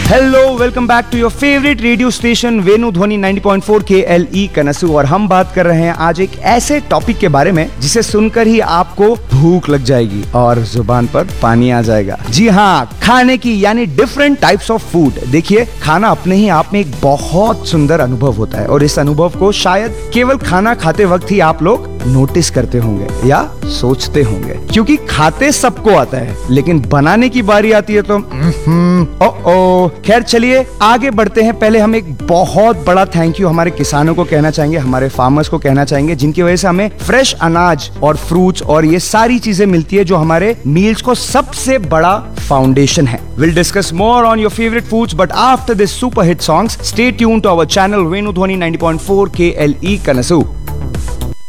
Hello, welcome back to your favourite radio station Venu ध्वनि 90.4 KLE कनसू। और हम बात कर रहे हैं आज एक ऐसे टॉपिक के बारे में जिसे सुनकर ही आपको भूख लग जाएगी और जुबान पर पानी आ जाएगा। जी हाँ, खाने की यानी डिफरेंट टाइप्स ऑफ फूड। देखिए, खाना अपने ही आप में एक बहुत सुंदर अनुभव होता है और इस अनुभव को शायद केवल खाना खाते वक्त ही आप लोग नोटिस करते होंगे या सोचते होंगे, क्योंकि खाते सबको आता है लेकिन बनाने की बारी आती है तो खैर, चलिए आगे बढ़ते हैं। पहले हम एक बहुत बड़ा थैंक यू हमारे किसानों को कहना चाहेंगे, हमारे फार्मर्स को कहना चाहेंगे, जिनकी वजह से हमें फ्रेश अनाज और फ्रूट्स और ये सारी चीजें मिलती है जो हमारे मील्स को सबसे बड़ा फाउंडेशन है। We'll discuss more on your favorite foods, but after this super hit songs, stay tuned to our channel Venu Dhwani 90.4 KLE Kanasu.